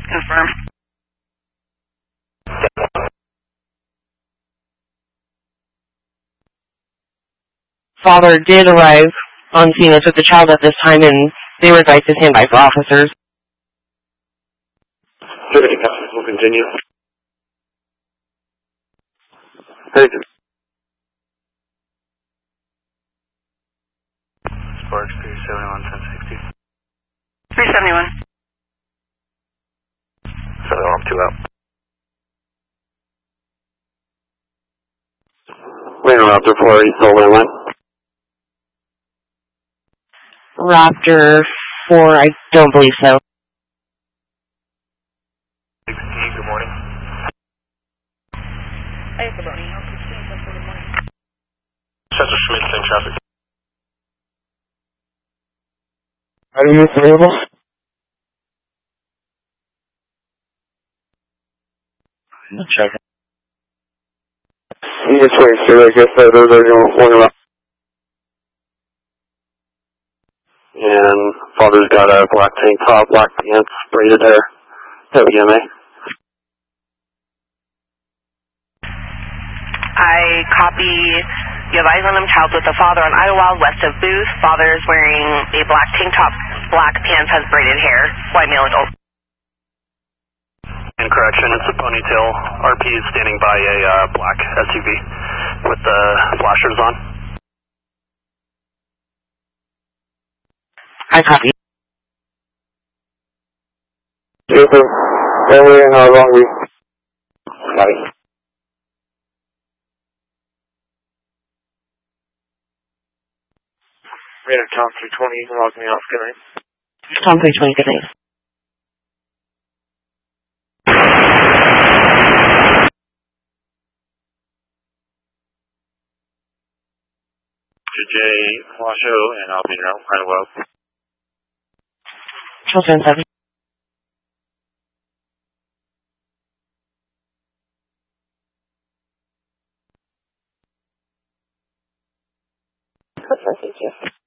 Confirm. Father did arrive on scene and took the child at this time, and they were advised to stand by for officers. We'll continue. Sparks 371, 1060. 371. So I'm 2 out. Wayne Raptor 4, you still landline? Raptor 4, I don't believe so. 16, good morning. Hey, good morning. Good morning. Chester Schmidt, same traffic. Are you available? Check. You just wait, sir. I guess those are going around. And father's got a black tank top, black pants, braided hair. WMA. I copy. You have eyes on him, child with the father on Idlewild, west of Booth. Father is wearing a black tank top, black pants, has braided hair, white male adult. In correction, it's a ponytail. RP is standing by a black SUV with the flashers on. I copy. Yes, sir. Where we and how long we? Right. Radar Tom 320, you can log me off, good night. Tom 320, good night. J. Washoe, and I'll be around quite a while. Children 7. Thank you.